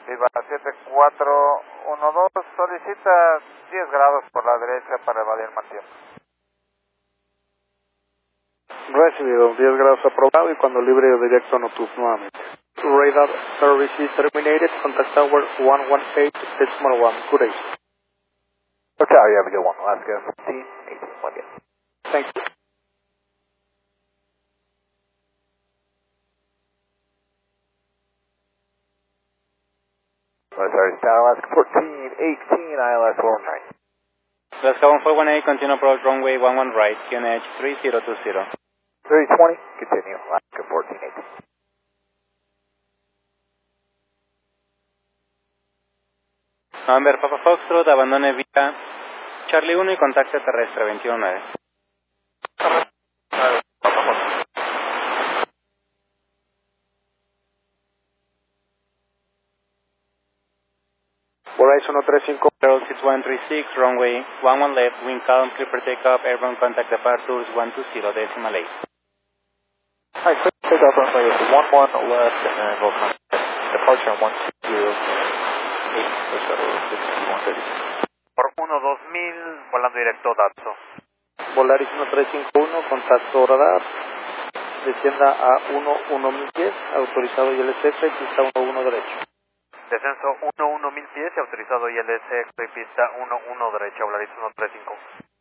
Viva 7412, solicita 10 grados por la derecha para evadir mal tiempo. Recibido, 10 grados aprobado y cuando libre directo Notus nuevamente. Radar service is terminated, contact tower 118, decimal 1, good day. Okay, you have a good one. Last go 14, 18, 1 good. Thank you. Sorry, Alaska 14, 18, ILS 19. Alaska 141A, continue approach runway 11 right, QNH 3020. 320, continue, Alaska 14, 18. November Papa Foxtrot, abandone vía Charlie 1 y contacte terrestre 219. Horizon 135. 06136, runway 11 left, wind calm, clear for takeoff, airborne contact departures 120, decimal 8. Hi, clear takeoff runway 11 left and we'll contact departure 120, 8, Por 1-2000, volando directo Datso. Volaris 1351, contacto radar. Descienda a 11 pies, autorizado ILS, pista 11 derecho. Descenso 11 mil pies y autorizado ILS, pista 11 derecha, Volaris 135.